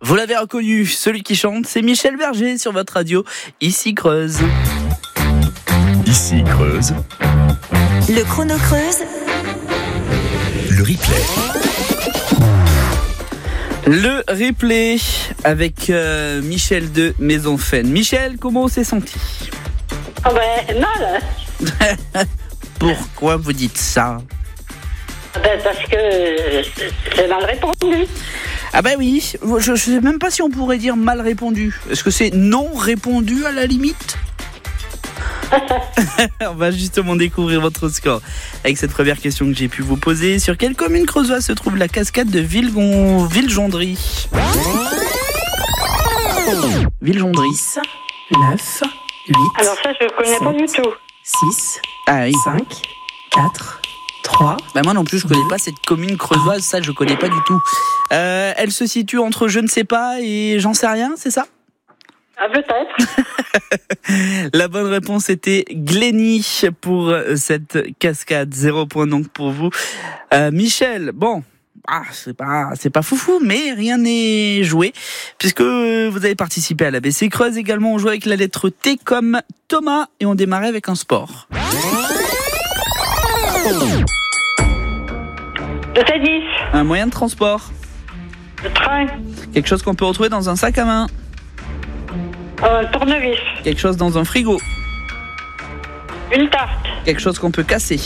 Vous l'avez reconnu, celui qui chante, c'est Michel Berger sur votre radio, Ici Creuse. Ici Creuse. Le chrono Creuse. Le replay. Le replay avec Michel de Maisonfen. Michel, comment on s'est senti? Mal. Pourquoi vous dites ça? Parce que c'est mal répondu. Ah bah oui, je ne sais même pas si on pourrait dire mal répondu. Est-ce que c'est non répondu à la limite? On va justement découvrir votre score avec cette première question que j'ai pu vous poser. Sur quelle commune creusoise se trouve la cascade de Villegondry? Villegondry. 9, 8, Alors ça, je ne connais pas du tout. 6, Ah oui. 5, 4, 3. Bah moi non plus, je connais pas cette commune creusoise, ça je connais pas du tout. Elle se situe entre je ne sais pas et j'en sais rien, c'est ça? Ah, peut-être. La bonne réponse était Glenny pour cette cascade. 0 point donc pour vous. Michel, bon, c'est pas foufou, mais rien n'est joué puisque vous avez participé à l'ABC Creuse. Également, on joue avec la lettre T comme Thomas et on démarrait avec un sport. Le tennis. Un moyen de transport. Le train. Quelque chose qu'on peut retrouver dans un sac à main. Un tournevis. Quelque chose dans un frigo. Une tarte. Quelque chose qu'on peut casser.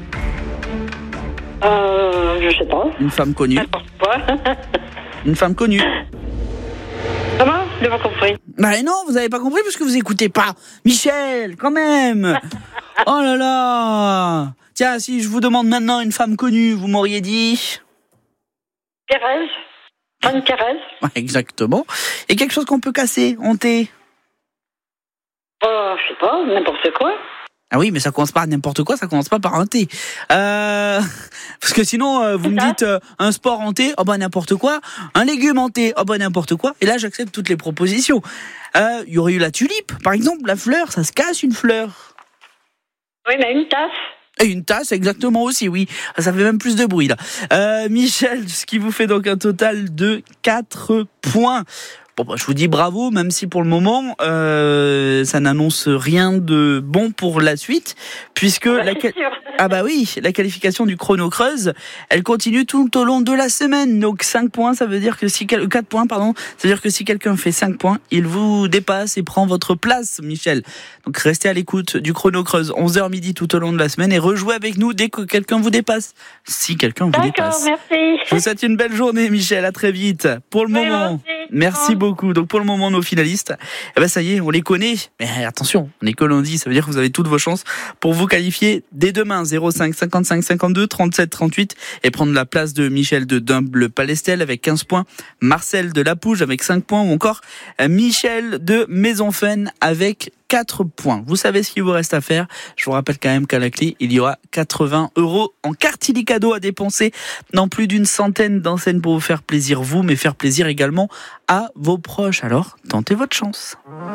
Je sais pas. Une femme connue. N'importe quoi. Une femme connue. Comment? Je n'ai pas compris. Bah non, vous avez pas compris parce que vous écoutez pas. Michel, quand même. Oh là là. Tiens, si je vous demande maintenant une femme connue, vous m'auriez dit... Thérèse. Anne Thérèse. Ouais, exactement. Et quelque chose qu'on peut casser, hanter. Je sais pas, n'importe quoi. Ah oui, mais ça commence pas n'importe quoi, ça commence pas par un T. Parce que sinon, vous me dites un sport hanté, oh bah n'importe quoi. Un légume hanté, oh bah n'importe quoi. Et là, j'accepte toutes les propositions. Il y aurait eu la tulipe, par exemple, la fleur, ça se casse une fleur. Oui, mais une tasse. Et une tasse, exactement aussi, oui. Ça fait même plus de bruit, là. Michel, ce qui vous fait donc un total de 4 points. Bon, bah, je vous dis bravo, même si pour le moment, ça n'annonce rien de bon pour la suite, puisque la qualification du chrono Creuse, elle continue tout au long de la semaine. Donc 5 points, ça veut dire que 4 points, pardon, ça veut dire que si quelqu'un fait 5 points, il vous dépasse et prend votre place, Michel. Donc restez à l'écoute du chrono Creuse, 11h midi tout au long de la semaine et rejouez avec nous dès que quelqu'un vous dépasse. Si quelqu'un vous dépasse. D'accord, merci. Je vous souhaite une belle journée, Michel, à très vite. Pour le moment, merci beaucoup. Donc pour le moment, nos finalistes, ça y est, on les connaît. Mais attention, on est que lundi, ça veut dire que vous avez toutes vos chances pour vous qualifier dès demain. 05 55 52 37 38 et prendre la place de Michel de Dumble-Palestel avec 15 points, Marcel de Lapouge avec 5 points ou encore Michel de Maisonfen avec 4 points. Vous savez ce qu'il vous reste à faire. Je vous rappelle quand même qu'à la clé, il y aura 80 € en carte illico à dépenser dans plus d'une centaine d'enseignes pour vous faire plaisir vous, mais faire plaisir également à vos proches. Alors, tentez votre chance.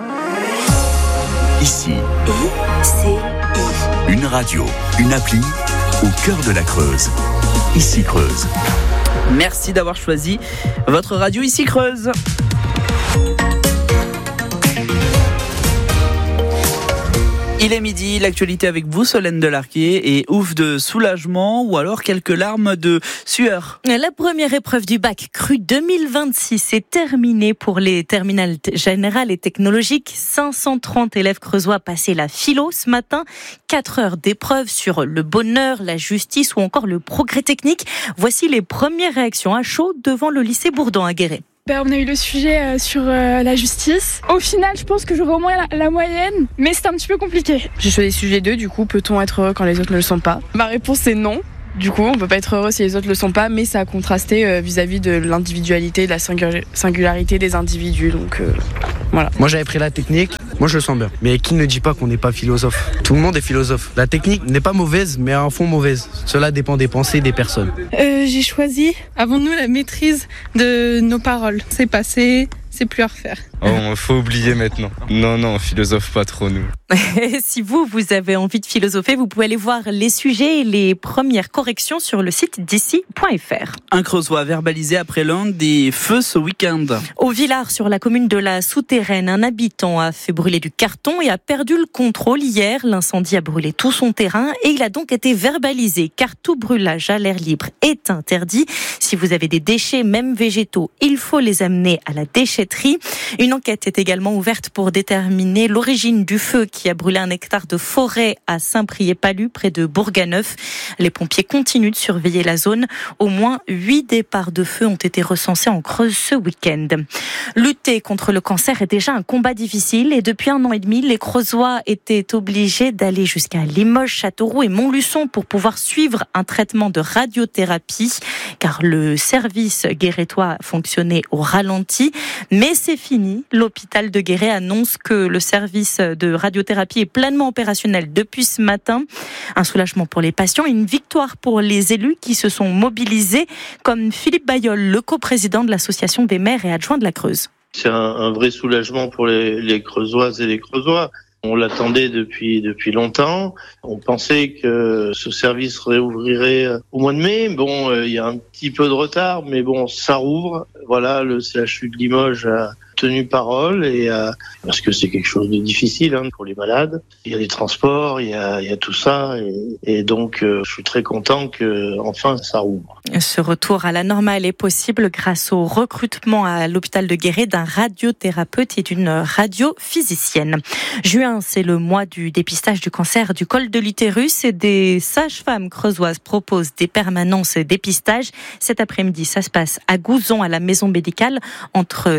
Ici, une radio, une appli au cœur de la Creuse. Ici Creuse. Merci d'avoir choisi votre radio Ici Creuse. Il est midi, l'actualité avec vous, Solène Delarquet, et ouf de soulagement ou alors quelques larmes de sueur. La première épreuve du bac cru 2026 est terminée pour les terminales générales et technologiques. 530 élèves creusois passaient la philo ce matin. 4 heures d'épreuve sur le bonheur, la justice ou encore le progrès technique. Voici les premières réactions à chaud devant le lycée Bourdon à Guéret. On a eu le sujet sur la justice. Au final, je pense que j'aurai au moins la moyenne, mais c'est un petit peu compliqué. J'ai choisi sujet 2, du coup, peut-on être heureux quand les autres ne le sont pas? Ma réponse est non. Du coup, on peut pas être heureux si les autres le sont pas, mais ça a contrasté vis-à-vis de l'individualité, de la singularité des individus. Donc voilà. Moi j'avais pris la technique, moi je le sens bien. Mais qui ne dit pas qu'on n'est pas philosophe? Tout le monde est philosophe. La technique n'est pas mauvaise, mais à un fond mauvaise. Cela dépend des pensées des personnes. J'ai choisi, avons-nous la maîtrise de nos paroles? C'est passé, c'est plus à refaire. Oh, faut oublier maintenant. Non, on philosophe pas trop, nous. Si vous avez envie de philosopher, vous pouvez aller voir les sujets et les premières corrections sur le site d'ici.fr. Un Creusois verbalisé après l'un des feux ce week-end. Au Villars, sur la commune de la Souterraine, un habitant a fait brûler du carton et a perdu le contrôle hier. L'incendie a brûlé tout son terrain et il a donc été verbalisé car tout brûlage à l'air libre est interdit. Si vous avez des déchets, même végétaux, il faut les amener à la déchetterie. Une enquête est également ouverte pour déterminer l'origine du feu qui a brûlé un hectare de forêt à Saint-Priest-Palu, près de Bourganeuf. Les pompiers continuent de surveiller la zone. Au moins 8 départs de feu ont été recensés en Creuse ce week-end. Lutter contre le cancer est déjà un combat difficile et depuis 1 an et demi, les Creusois étaient obligés d'aller jusqu'à Limoges, Châteauroux et Montluçon pour pouvoir suivre un traitement de radiothérapie car le service guérétois fonctionnait au ralenti. Mais c'est fini. L'hôpital de Guéret annonce que le service de radiothérapie est pleinement opérationnel depuis ce matin. Un soulagement pour les patients et une victoire pour les élus qui se sont mobilisés, comme Philippe Bayeul, le coprésident de l'association des maires et adjoints de la Creuse. C'est un vrai soulagement pour les Creusoises et les Creusois. On l'attendait depuis longtemps. On pensait que ce service réouvrirait au mois de mai. Bon, il y a un petit peu de retard, mais bon, ça rouvre. Voilà, le CHU de Limoges a tenu parole parce que c'est quelque chose de difficile pour les malades. Il y a les transports, il y a tout ça et donc je suis très content que enfin ça rouvre. Ce retour à la normale est possible grâce au recrutement à l'hôpital de Guéret d'un radiothérapeute et d'une radiophysicienne. Juin, c'est le mois du dépistage du cancer du col de l'utérus et des sages-femmes creusoises proposent des permanences et dépistages. Cet après-midi, ça se passe à Gouzon à la maison médicale entre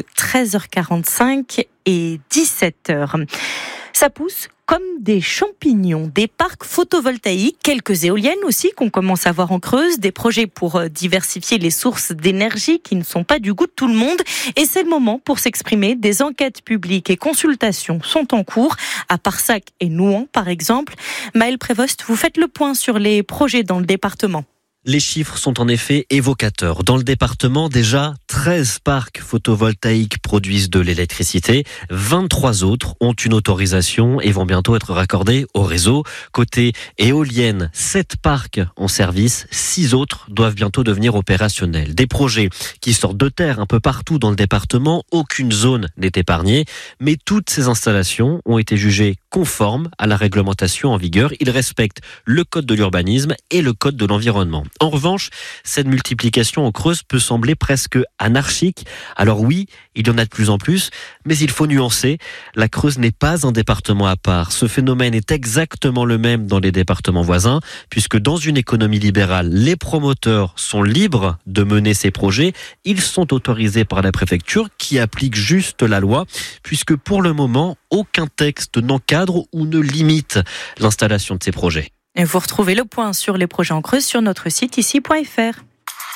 13h45 et 17h. Ça pousse comme des champignons, des parcs photovoltaïques, quelques éoliennes aussi qu'on commence à voir en Creuse, des projets pour diversifier les sources d'énergie qui ne sont pas du goût de tout le monde. Et c'est le moment pour s'exprimer. Des enquêtes publiques et consultations sont en cours, à Parsac et Nouan par exemple. Maëlle Prévost, vous faites le point sur les projets dans le département. Les chiffres sont en effet évocateurs. Dans le département, déjà, 13 parcs photovoltaïques produisent de l'électricité. 23 autres ont une autorisation et vont bientôt être raccordés au réseau. Côté éolienne, 7 parcs en service, 6 autres doivent bientôt devenir opérationnels. Des projets qui sortent de terre un peu partout dans le département. Aucune zone n'est épargnée. Mais toutes ces installations ont été jugées conformes à la réglementation en vigueur. Ils respectent le code de l'urbanisme et le code de l'environnement. En revanche, cette multiplication en Creuse peut sembler presque anarchique. Alors oui, il y en a de plus en plus, mais il faut nuancer. La Creuse n'est pas un département à part. Ce phénomène est exactement le même dans les départements voisins, puisque dans une économie libérale, les promoteurs sont libres de mener ces projets. Ils sont autorisés par la préfecture qui applique juste la loi, puisque pour le moment, aucun texte n'encadre ou ne limite l'installation de ces projets. Et vous retrouvez le point sur les projets en Creuse sur notre site ici.fr.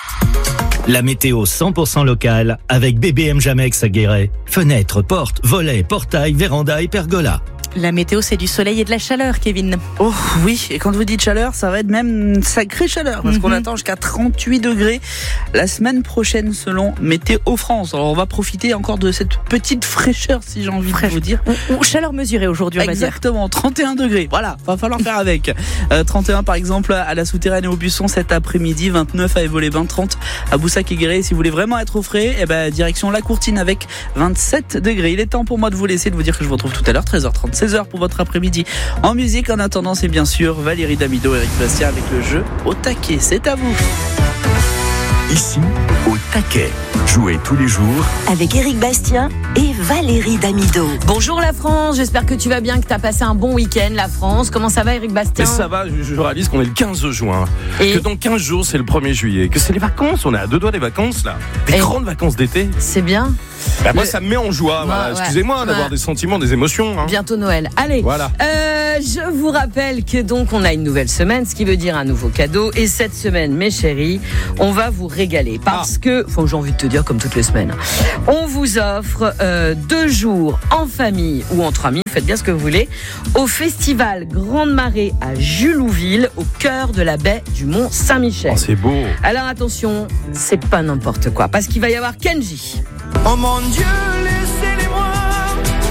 La météo 100% locale avec BBM Jamex à Guéret. Fenêtres, portes, volets, portails, vérandas et pergolas. La météo, c'est du soleil et de la chaleur, Kevin. Oh oui, et quand je vous dis chaleur, ça va être même une sacrée chaleur, parce qu'on attend jusqu'à 38 degrés la semaine prochaine selon Météo France. Alors on va profiter encore de cette petite fraîcheur, si j'ai envie de vous dire. Ou chaleur mesurée aujourd'hui, on va dire. Exactement, 31 degrés, voilà, va falloir faire avec. 31 par exemple à la Souterraine et au Buisson cet après-midi, 29 à Évaux-les-Bains, 30 à Boussac et Guéret. Si vous voulez vraiment être au frais, direction La Courtine avec 27 degrés. Il est temps pour moi de vous laisser, de vous dire que je vous retrouve tout à l'heure, 13h30. 16h pour votre après-midi en musique. En attendant, c'est bien sûr Valérie Damido, Eric Bastien avec le jeu Au Taquet. C'est à vous. Ici, Au Taquet. Jouez tous les jours avec Eric Bastien et Valérie Damido. Bonjour la France, j'espère que tu vas bien, que tu as passé un bon week-end la France. Comment ça va Eric Bastien ? Mais ça va, je réalise qu'on est le 15 juin, que dans 15 jours c'est le 1er juillet, que c'est les vacances, on est à 2 doigts des vacances là, des grandes vacances d'été. C'est bien. Moi ça me met en joie, voilà. Excusez-moi d'avoir des sentiments, des émotions. Bientôt Noël, allez. Voilà. Je vous rappelle que donc on a une nouvelle semaine, ce qui veut dire un nouveau cadeau. Et cette semaine, mes chéris, on va vous régaler parce que, j'ai envie de te dire comme toutes les semaines, on vous offre 2 jours en famille ou entre amis, faites bien ce que vous voulez, au festival Grande Marée à Julouville, au cœur de la baie du Mont Saint-Michel. C'est beau. Alors attention, c'est pas n'importe quoi, parce qu'il va y avoir Kenji. Oh mon Dieu, laissez-les-moi.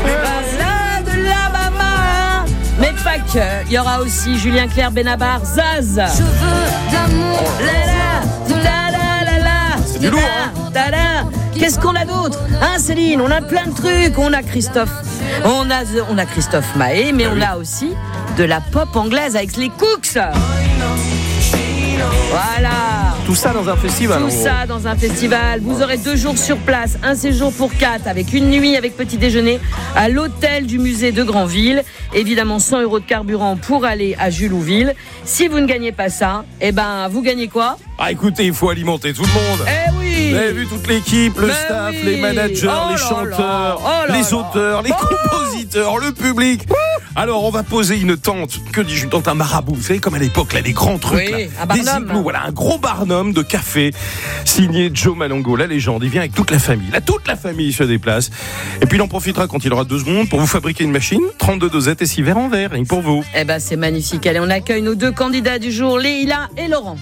Balade la maman. Mais pas que. Il y aura aussi Julien Clerc, Benabar, Zaz. Je veux d'amour. C'est du lourd, hein. Qu'est-ce qu'on a d'autre, hein, Céline? On a plein de trucs. On a Christophe Maé, mais on a aussi de la pop anglaise avec les Cooks. Voilà. Tout ça dans un festival. Tout ça dans un festival. Vous aurez 2 jours sur place, un séjour pour 4 avec une nuit avec petit déjeuner à l'hôtel du musée de Granville. Évidemment 100 € de carburant pour aller à Julouville. Si vous ne gagnez pas ça, vous gagnez quoi? Ah écoutez, il faut alimenter tout le monde. Eh oui. Vous avez vu toute l'équipe, le staff, les managers, les chanteurs, les auteurs, les compositeurs, le public. Alors on va poser une tente, que dis-je, une tente, un marabout, vous savez comme à l'époque là, les grands trucs oui, là, des igloos, voilà, un gros barnum de café signé Joe Malongo, la légende. Il vient avec toute la famille, là toute la famille se déplace. Et puis il en profitera quand il aura 2 secondes pour vous fabriquer une machine, 32 dosettes et 6 verres en verre, rien que pour vous. Eh c'est magnifique. Allez, on accueille nos 2 candidats du jour, Leïla et Laurent.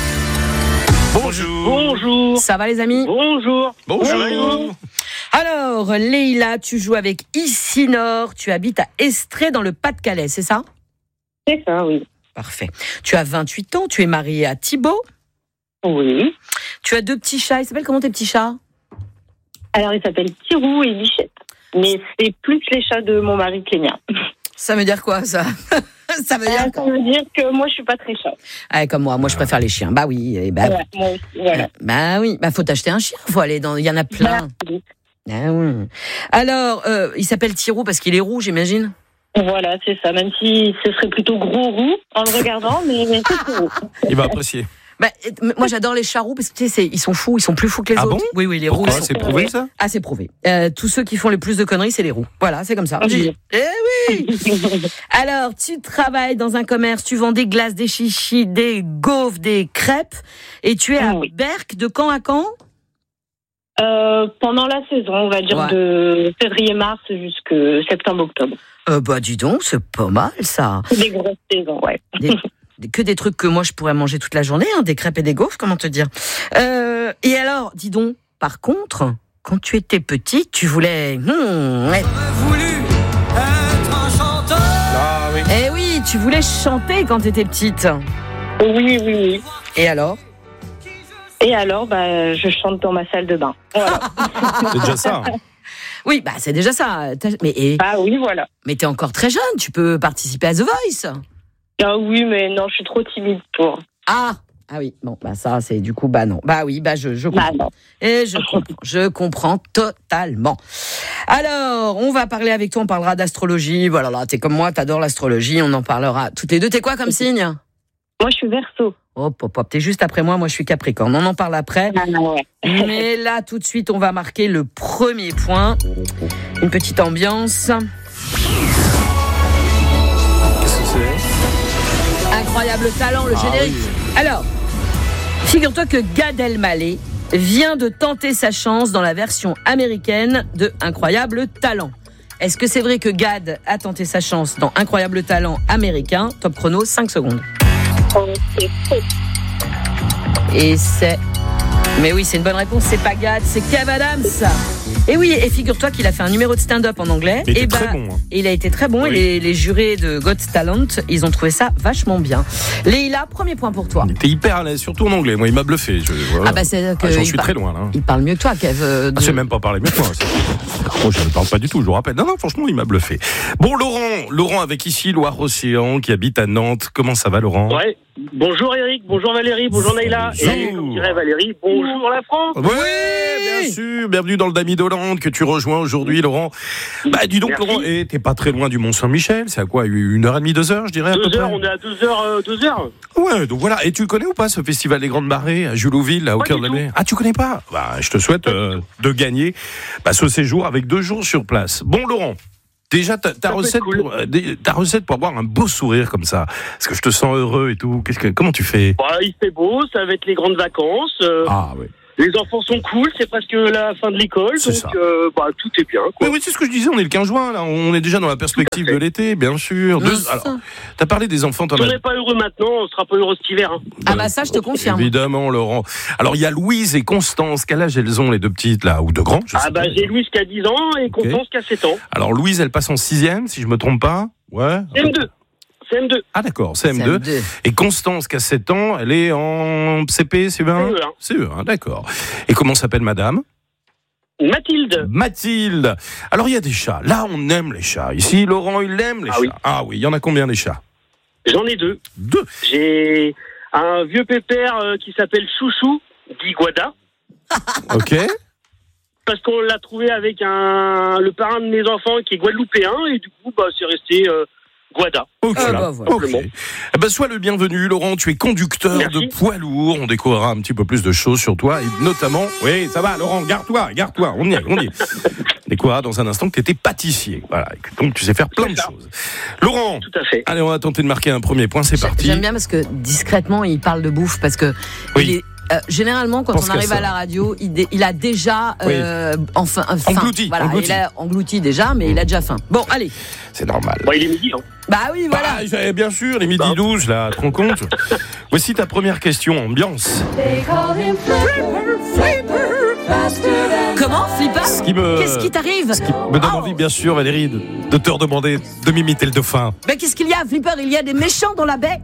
Bonjour. Bonjour. Ça va les amis? Bonjour. Bonjour. Alors, Leïla, tu joues avec Isinor, tu habites à Estrée dans le Pas-de-Calais, c'est ça? C'est ça, oui. Parfait. Tu as 28 ans, tu es mariée à Thibaut? Oui. Tu as 2 petits chats, ils s'appellent comment tes petits chats? Alors, ils s'appellent Pirou et Bichette. Mais c'est plus les chats de mon mari que les miens. Ça veut dire quoi, ça? Ça veut dire que moi, je suis pas très chat. Ah, comme moi je préfère les chiens. Bah oui. Moi aussi, voilà. Bah oui, faut t'acheter un chien, faut aller dans... Il y en a plein. Ah oui. Alors, il s'appelle Thirou parce qu'il est roux, j'imagine? Voilà, c'est ça. Même si ce serait plutôt gros roux en le regardant, mais c'est roux. Il va apprécier. Moi j'adore les chats roux parce que tu sais, ils sont fous, ils sont plus fous que les autres. Bon oui, les Pourquoi roux. C'est prouvé ça? Ah, c'est prouvé. Tous ceux qui font le plus de conneries, c'est les roux. Voilà, c'est comme ça. Oui. Oui. Alors, tu travailles dans un commerce, tu vends des glaces, des chichis, des gaufres, des crêpes, et tu es à Berck de quand à quand? Pendant la saison, on va dire de février-mars jusqu'à septembre-octobre. Dis donc, c'est pas mal ça. Des grosses saisons, ouais. Que des trucs que moi je pourrais manger toute la journée, hein, des crêpes et des gaufres, comment te dire. Et alors, dis donc, par contre, quand tu étais petite, tu voulais... voulu être un chanteur. Ah oui. Eh oui, tu voulais chanter quand tu étais petite. Oui. Et alors? Je chante dans ma salle de bain. Voilà. C'est déjà ça. Oui, c'est déjà ça. Oui, voilà. Mais t'es encore très jeune, tu peux participer à The Voice. Ah oui, mais non, je suis trop timide pour. Ah oui, bon, ça, c'est du coup, non. Je comprends. Non. Et je comprends totalement. Alors, on va parler avec toi, on parlera d'astrologie. Voilà, là, t'es comme moi, t'adores l'astrologie, on en parlera toutes les deux. T'es quoi comme signe? Moi, je suis Verseau. Hop, t'es juste après moi je suis Capricorne. On en parle après. Mais là, tout de suite, on va marquer le premier point. Une petite ambiance. Qu'est-ce que c'est? Incroyable talent, le générique. Oui. Alors, figure-toi que Gad Elmaleh vient de tenter sa chance dans la version américaine de Incroyable talent. Est-ce que c'est vrai que Gad a tenté sa chance dans Incroyable talent américain? Top chrono, 5 secondes. C'est faux. Et c'est... Mais oui, c'est une bonne réponse, c'est pas Gad, c'est Kev Adams. Et oui, et figure-toi qu'il a fait un numéro de stand-up en anglais. Il était très bon. Et il a été très bon, Oui. et les jurés de Got Talent, ils ont trouvé ça vachement bien. Leïla, premier point pour toi. Il était hyper à l'aise, surtout en anglais. Moi, il m'a bluffé. C'est que j'en suis très loin, là. Il parle mieux que toi, Kev. C'est même pas parler mieux que moi. Moi, je ne parle pas du tout, je vous rappelle. Non, franchement, il m'a bluffé. Bon, Laurent avec ici Loire-Océan, qui habite à Nantes. Comment ça va, Laurent? Ouais. Bonjour Eric, bonjour Valérie, bonjour Naïla. Et comme dirait Valérie, bonjour la France. Oui, bien sûr. Bienvenue dans le Dami d'Hollande que tu rejoins aujourd'hui, Laurent. Dis donc, Merci. Laurent, t'es pas très loin du Mont-Saint-Michel. C'est à quoi, 1h30, 2h, je dirais, à peu 2 heures, près? on est à 2 heures. Ouais, donc voilà. Et tu connais ou pas ce festival des Grandes Marées à Julouville, là, au cœur de l'année? Ah, tu connais pas? Je te souhaite de gagner ce séjour avec 2 jours sur place. Bon, Laurent. Déjà, ta recette, ta recette pour avoir un beau sourire comme ça, parce que je te sens heureux et tout. Comment tu fais? Il fait beau, ça va être les grandes vacances. Ah oui. Les enfants sont cool, c'est presque la fin de l'école, donc tout est bien. Quoi. Oui, c'est ce que je disais, on est le 15 juin, là, on est déjà dans la perspective de l'été, bien sûr. Alors, t'as parlé des enfants, Si on n'est pas heureux maintenant, on sera pas heureux cet hiver. Hein. Ah bah ça, je te confirme. Évidemment, Laurent. Alors, il y a Louise et Constance, quel âge elles ont, les deux petites, là, ou deux grands, je sais pas. J'ai Louise qui a 10 ans et Constance qui a 7 ans. Alors, Louise, elle passe en 6e, si je me trompe pas. Ouais. CM2. Ah d'accord, CM2. Et Constance, qui a 7 ans, elle est en CP, CE1 CE1, d'accord. Et comment s'appelle madame ? Mathilde. Alors il y a des chats. Là, on aime les chats. Ici, Laurent, il aime les chats. Ah oui, il y en a combien des chats ? J'en ai 2. 2. J'ai un vieux pépère qui s'appelle Chouchou, dit Guada. Ok. Parce qu'on l'a trouvé avec le parrain de mes enfants qui est guadeloupéen et du coup, c'est resté... Guada. Ok. Sois le bienvenu, Laurent. Tu es conducteur de poids lourd. On découvrira un petit peu plus de choses sur toi et notamment. Oui, ça va, Laurent. Garde-toi. On y est. On découvrira dans un instant que tu étais pâtissier. Voilà. Donc tu sais faire plein de choses. Laurent. Tout à fait. Allez, on va tenter de marquer un premier point. C'est parti. J'aime bien parce que discrètement, il parle de bouffe parce que il est. Généralement, quand on arrive à la radio, il a déjà englouti. Voilà, il a englouti déjà, mais il a déjà faim. Bon, allez. C'est normal. Il est midi. Hein. Bah oui, voilà. Bien sûr, les midi 12, là, te rends compte. Voici ta première question, ambiance. Comment, Flipper ? Qu'est-ce qui t'arrive ? Ce qui me donne envie, bien sûr, Valérie, de te redemander de m'imiter le dauphin. Mais qu'est-ce qu'il y a, Flipper ? Il y a des méchants dans la baie.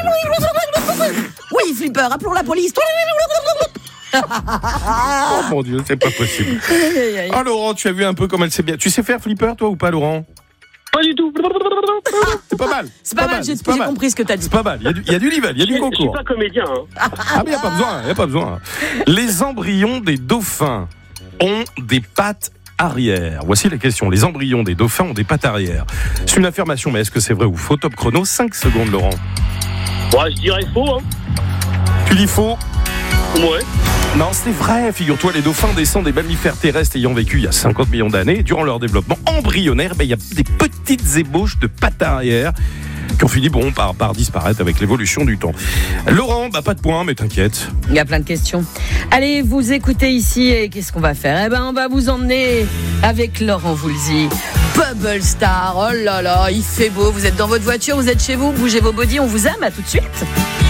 Oui, Flipper, appelons la police. Oh mon Dieu, c'est pas possible. Ah Laurent, tu as vu un peu comme elle sait bien. Tu sais faire Flipper, toi, ou pas, Laurent ? Pas du tout. C'est pas mal. C'est pas mal, j'ai compris ce que t'as dit. C'est pas mal, il y a du niveau, il y a du concours. Je suis pas comédien. Hein. Mais il n'y a pas besoin. Les embryons des dauphins ont des pattes arrière. Voici la question. Les embryons des dauphins ont des pattes arrière. C'est une affirmation, mais est-ce que c'est vrai ou faux ? Top chrono, 5 secondes, Laurent. Je dirais faux. Hein. Tu dis faux ? Ouais. Non, c'est vrai. Figure-toi, les dauphins descendent des mammifères terrestres ayant vécu il y a 50 millions d'années. Durant leur développement embryonnaire, il y a des petites ébauches de pattes arrière qui ont fini par disparaître avec l'évolution du temps. Laurent, pas de point, mais t'inquiète. Il y a plein de questions. Allez, vous écoutez ici et qu'est-ce qu'on va faire ? On va vous emmener avec Laurent Voulzy. Bubble Star, oh là là, il fait beau. Vous êtes dans votre voiture, vous êtes chez vous, bougez vos bodys, on vous aime, à tout de suite.